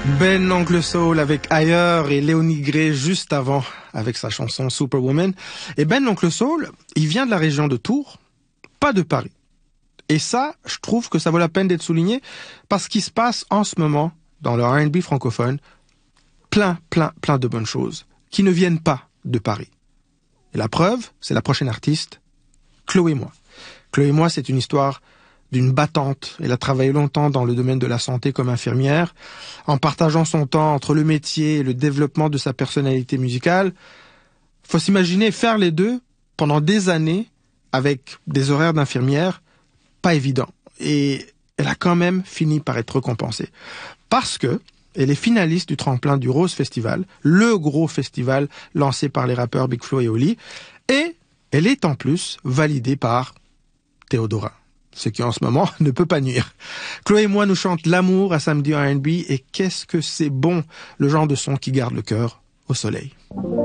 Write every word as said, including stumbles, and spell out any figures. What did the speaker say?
Ben Oncle Soul avec Ailleurs et Léonie Gray juste avant avec sa chanson Superwoman. Et Ben Oncle Soul, il vient de la région de Tours, pas de Paris. Et ça, je trouve que ça vaut la peine d'être souligné parce qu'il se passe en ce moment dans le R and B francophone plein, plein, plein de bonnes choses qui ne viennent pas de Paris. Et la preuve, c'est la prochaine artiste, Chloé Moi. Chloé Moi, c'est une histoire d'une battante. Elle a travaillé longtemps dans le domaine de la santé comme infirmière, en partageant son temps entre le métier et le développement de sa personnalité musicale. Faut s'imaginer faire les deux pendant des années avec des horaires d'infirmière, pas évident. Et elle a quand même fini par être récompensée. Parce que elle est finaliste du tremplin du Rose Festival, le gros festival lancé par les rappeurs Big Flo et Oli. Et elle est en plus validée par Théodora, ce qui en ce moment ne peut pas nuire. Chloé et Moi nous chante l'amour à Samedi R and B et qu'est-ce que c'est bon, le genre de son qui garde le cœur au soleil.